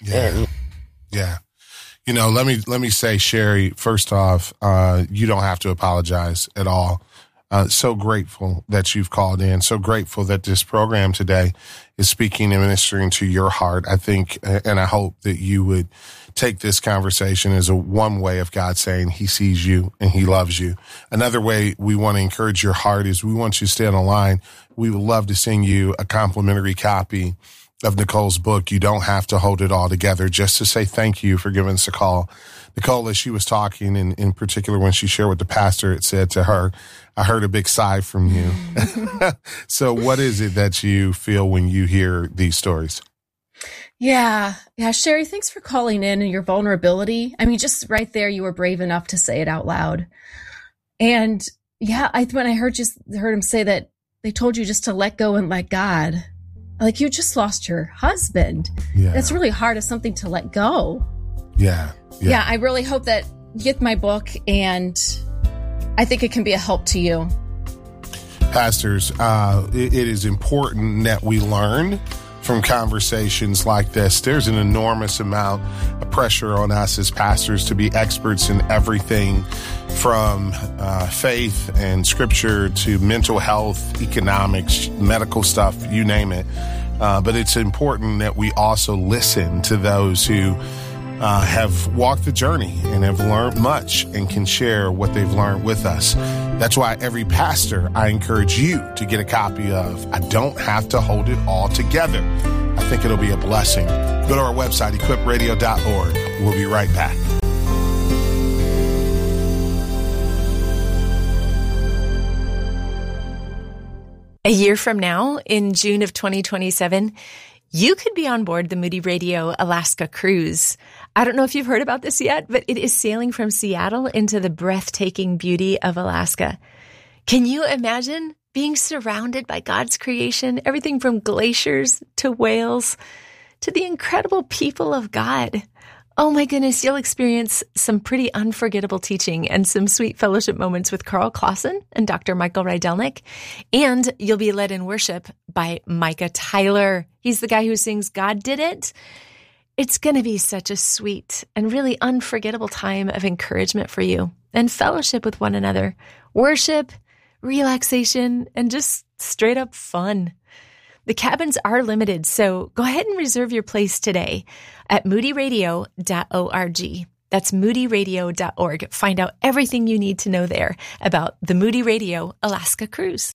Yeah. Yeah. Let me say, Sherry, first off, you don't have to apologize at all. So grateful that you've called in. So grateful that this program today is speaking and ministering to your heart. I think, and I hope that you would take this conversation as one way of God saying he sees you and he loves you. Another way we want to encourage your heart is we want you to stay on the line. We would love to send you a complimentary copy of Nicole's book. You don't have to hold it all together, just to say thank you for giving us a call. Nicole, as she was talking, and in particular when she shared with the pastor, it said to her, I heard a big sigh from you. So what is it that you feel when you hear these stories? Yeah, Sherry, thanks for calling in and your vulnerability. I mean, just right there, you were brave enough to say it out loud. And yeah, when I heard him say that they told you just to let go and let God, like you just lost your husband. Yeah. That's really hard as something to let go. Yeah. Yeah, I really hope that you get my book, and I think it can be a help to you. Pastors, it is important that we learn from conversations like this. There's an enormous amount of pressure on us as pastors to be experts in everything from faith and scripture to mental health, economics, medical stuff, you name it. But it's important that we also listen to those who have walked the journey and have learned much and can share what they've learned with us. That's why every pastor, I encourage you to get a copy of I Don't Have to Hold It All Together. I think it'll be a blessing. Go to our website, equipradio.org. We'll be right back. A year from now, in June of 2027, you could be on board the Moody Radio Alaska cruise. I don't know if you've heard about this yet, but it is sailing from Seattle into the breathtaking beauty of Alaska. Can you imagine being surrounded by God's creation, everything from glaciers to whales to the incredible people of God? Oh my goodness, you'll experience some pretty unforgettable teaching and some sweet fellowship moments with Carl Clausen and Dr. Michael Rydelnik. And you'll be led in worship by Micah Tyler. He's the guy who sings God Did It. It's going to be such a sweet and really unforgettable time of encouragement for you and fellowship with one another, worship, relaxation, and just straight up fun. The cabins are limited, so go ahead and reserve your place today at moodyradio.org. That's moodyradio.org. Find out everything you need to know there about the Moody Radio Alaska cruise.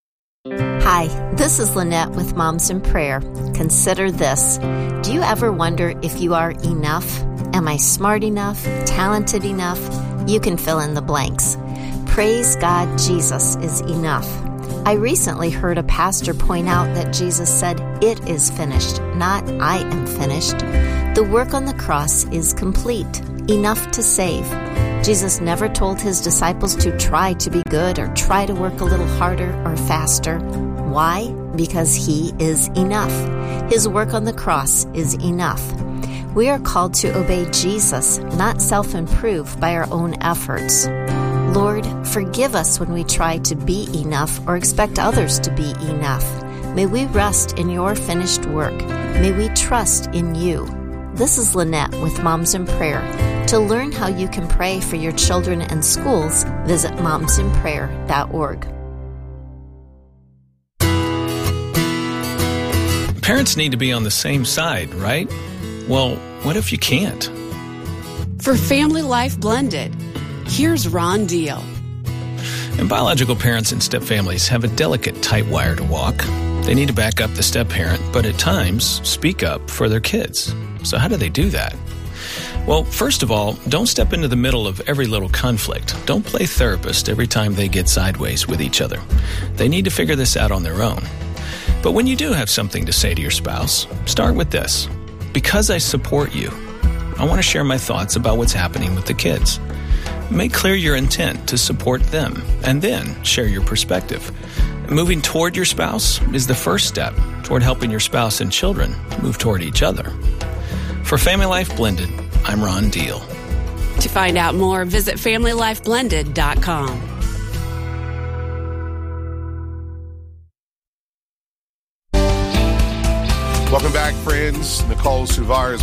Hi, this is Lynette with Moms in Prayer. Consider this. Do you ever wonder if you are enough? Am I smart enough? Talented enough? You can fill in the blanks. Praise God, Jesus is enough. I recently heard a pastor point out that Jesus said, "It is finished," not "I am finished." The work on the cross is complete, enough to save. Jesus never told his disciples to try to be good or try to work a little harder or faster. Why? Because he is enough. His work on the cross is enough. We are called to obey Jesus, not self-improve by our own efforts. Lord, forgive us when we try to be enough or expect others to be enough. May we rest in your finished work. May we trust in you. This is Lynette with Moms in Prayer. To learn how you can pray for your children and schools, visit momsinprayer.org. Parents need to be on the same side, right? Well, what if you can't? For Family Life Blended, here's Ron Deal. And biological parents and step-families have a delicate, tight wire to walk. They need to back up the step-parent, but at times speak up for their kids. So how do they do that? Well, first of all, don't step into the middle of every little conflict. Don't play therapist every time they get sideways with each other. They need to figure this out on their own. But when you do have something to say to your spouse, start with this. Because I support you, I want to share my thoughts about what's happening with the kids. Make clear your intent to support them, and then share your perspective. Moving toward your spouse is the first step toward helping your spouse and children move toward each other. For Family Life Blended, I'm Ron Deal. To find out more, visit FamilyLifeBlended.com. Welcome back, friends. Nicole Suvar is